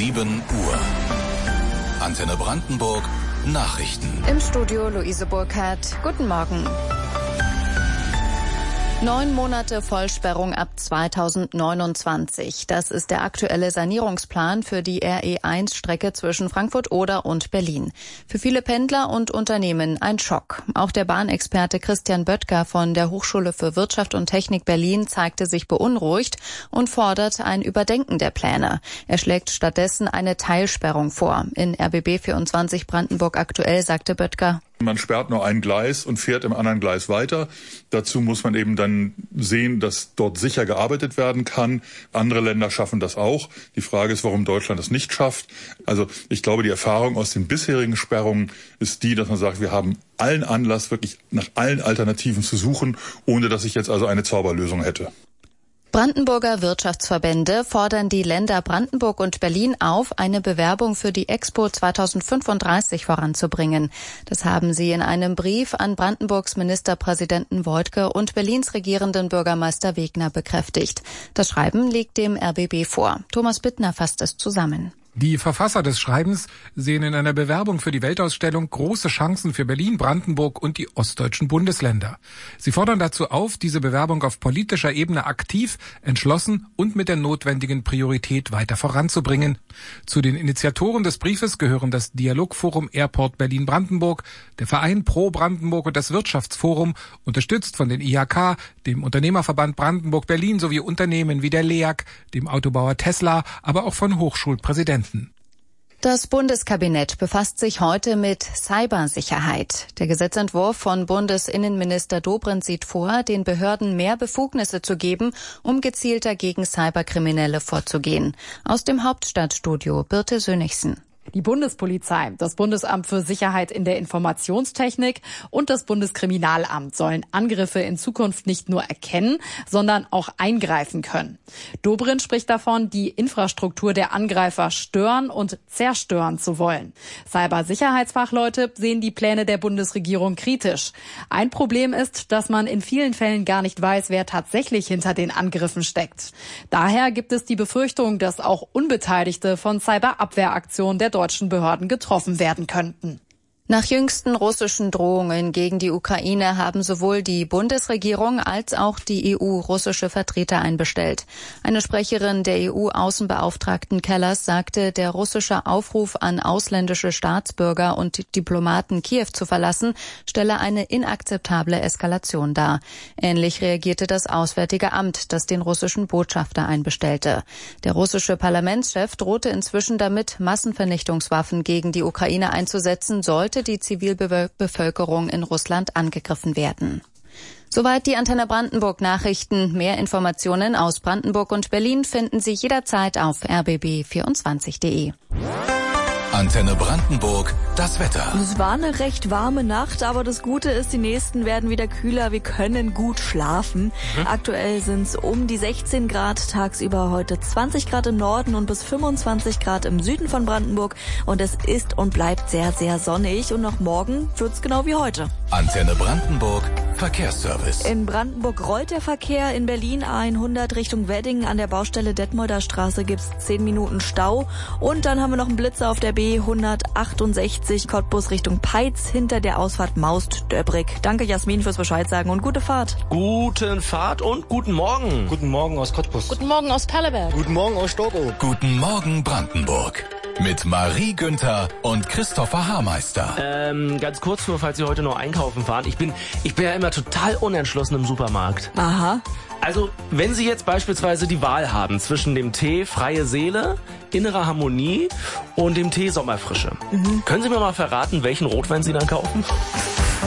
7 Uhr. Antenne Brandenburg Nachrichten. Im Studio Luise Burkhardt. Guten Morgen. 9 Monate Vollsperrung ab 2029. Das ist der aktuelle Sanierungsplan für die RE1-Strecke zwischen Frankfurt-Oder und Berlin. Für viele Pendler und Unternehmen ein Schock. Auch der Bahnexperte Christian Böttger von der Hochschule für Wirtschaft und Technik Berlin zeigte sich beunruhigt und fordert ein Überdenken der Pläne. Er schlägt stattdessen eine Teilsperrung vor. In RBB24 Brandenburg aktuell sagte Böttger: Man sperrt nur ein Gleis und fährt im anderen Gleis weiter. Dazu muss man eben dann sehen, dass dort sicher gearbeitet werden kann. Andere Länder schaffen das auch. Die Frage ist, warum Deutschland das nicht schafft. Also ich glaube, die Erfahrung aus den bisherigen Sperrungen ist die, dass man sagt, wir haben allen Anlass, wirklich nach allen Alternativen zu suchen, ohne dass ich jetzt also eine Zauberlösung hätte. Brandenburger Wirtschaftsverbände fordern die Länder Brandenburg und Berlin auf, eine Bewerbung für die Expo 2035 voranzubringen. Das haben sie in einem Brief an Brandenburgs Ministerpräsidenten Woidke und Berlins regierenden Bürgermeister Wegner bekräftigt. Das Schreiben liegt dem RBB vor. Thomas Bittner fasst es zusammen. Die Verfasser des Schreibens sehen in einer Bewerbung für die Weltausstellung große Chancen für Berlin, Brandenburg und die ostdeutschen Bundesländer. Sie fordern dazu auf, diese Bewerbung auf politischer Ebene aktiv, entschlossen und mit der notwendigen Priorität weiter voranzubringen. Zu den Initiatoren des Briefes gehören das Dialogforum Airport Berlin-Brandenburg, der Verein Pro Brandenburg und das Wirtschaftsforum, unterstützt von den IHK, dem Unternehmerverband Brandenburg-Berlin sowie Unternehmen wie der LEAG, dem Autobauer Tesla, aber auch von Hochschulpräsidenten. Das Bundeskabinett befasst sich heute mit Cybersicherheit. Der Gesetzentwurf von Bundesinnenminister Dobrindt sieht vor, den Behörden mehr Befugnisse zu geben, um gezielter gegen Cyberkriminelle vorzugehen. Aus dem Hauptstadtstudio Birte Sönnigsen. Die Bundespolizei, das Bundesamt für Sicherheit in der Informationstechnik und das Bundeskriminalamt sollen Angriffe in Zukunft nicht nur erkennen, sondern auch eingreifen können. Dobrindt spricht davon, die Infrastruktur der Angreifer stören und zerstören zu wollen. Cybersicherheitsfachleute sehen die Pläne der Bundesregierung kritisch. Ein Problem ist, dass man in vielen Fällen gar nicht weiß, wer tatsächlich hinter den Angriffen steckt. Daher gibt es die Befürchtung, dass auch Unbeteiligte von Cyberabwehraktionen der deutschen Behörden getroffen werden könnten. Nach jüngsten russischen Drohungen gegen die Ukraine haben sowohl die Bundesregierung als auch die EU russische Vertreter einbestellt. Eine Sprecherin der EU-Außenbeauftragten Kellers sagte, der russische Aufruf an ausländische Staatsbürger und Diplomaten Kiew zu verlassen, stelle eine inakzeptable Eskalation dar. Ähnlich reagierte das Auswärtige Amt, das den russischen Botschafter einbestellte. Der russische Parlamentschef drohte inzwischen damit, Massenvernichtungswaffen gegen die Ukraine einzusetzen, sollte die Zivilbevölkerung in Russland angegriffen werden. Soweit die Antenne Brandenburg Nachrichten. Mehr Informationen aus Brandenburg und Berlin finden Sie jederzeit auf rbb24.de. Antenne Brandenburg, das Wetter. Es war eine recht warme Nacht, aber das Gute ist, die nächsten werden wieder kühler. Wir können gut schlafen. Aktuell sind es um die 16 Grad, tagsüber heute 20 Grad im Norden und bis 25 Grad im Süden von Brandenburg. Und es ist und bleibt sehr, sehr sonnig. Und noch morgen wird's genau wie heute. Antenne Brandenburg, Verkehrsservice. In Brandenburg rollt der Verkehr, in Berlin A100 Richtung Wedding. An der Baustelle Detmolder Straße gibt's 10 Minuten Stau. Und dann haben wir noch einen Blitzer auf der B168 Cottbus Richtung Peitz hinter der Ausfahrt Maust-Döbrig. Danke Jasmin fürs Bescheid sagen und gute Fahrt. Guten Fahrt und guten Morgen. Guten Morgen aus Cottbus. Guten Morgen aus Perleberg. Guten Morgen aus Storkow. Guten Morgen Brandenburg. Mit Marie Günther und Christopher Haarmeister. Ganz kurz nur, falls Sie heute noch einkaufen fahren. Ich bin ja immer total unentschlossen im Supermarkt. Aha. Also, wenn Sie jetzt beispielsweise die Wahl haben zwischen dem Tee Freie Seele, Innere Harmonie und dem Tee Sommerfrische, können Sie mir mal verraten, welchen Rotwein Sie dann kaufen?